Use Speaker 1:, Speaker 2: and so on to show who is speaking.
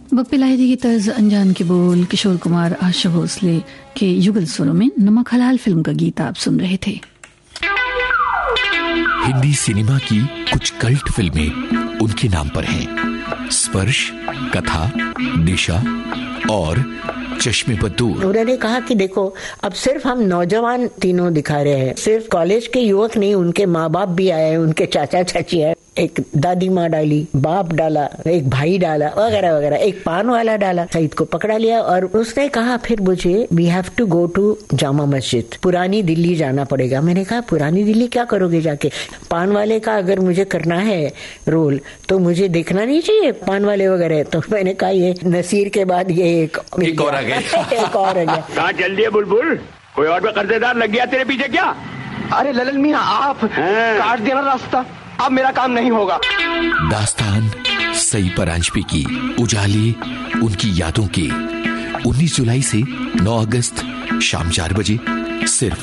Speaker 1: बप्पी लाहिरी की तर्ज, अनजान के बोल, किशोर कुमार, आशा भोसले के युगल स्वरों में नमक हलाल फिल्म का गीत आप सुन रहे थे।
Speaker 2: हिंदी सिनेमा की कुछ कल्ट फिल्में उनके नाम पर हैं। स्पर्श, कथा, दिशा और चश्मे पर दूर।
Speaker 3: उन्होंने कहा कि देखो, अब सिर्फ हम नौजवान तीनों दिखा रहे हैं, सिर्फ कॉलेज के युवक नहीं, उनके माँ बाप भी आए, उनके चाचा चाची आए, एक दादी माँ डाली, बाप डाला, एक भाई डाला, वगैरह वगैरह, एक पान वाला डाला। सईद को पकड़ा लिया और उसने कहा फिर मुझे we have to go to Jama Masjid, पुरानी दिल्ली जाना पड़ेगा। मैंने कहा पुरानी दिल्ली क्या करोगे जाके? पान वाले का अगर मुझे करना है रोल तो मुझे देखना नहीं चाहिए पान वाले वगैरह। तो मैंने कहा ये नसीर के बाद ये एक और आ गया। एक और आ गया।
Speaker 4: कहाँ चल दिए बुलबुल? कोई और भी कर्जेदार लग गया तेरे पीछे क्या?
Speaker 5: अरे ललन मियां, आप काट देना रास्ता, अब मेरा काम नहीं होगा।
Speaker 2: दास्तान सई परांजपे की, उजाले उनकी यादों के। 19 जुलाई से 9 अगस्त शाम 4 बजे सिर्फ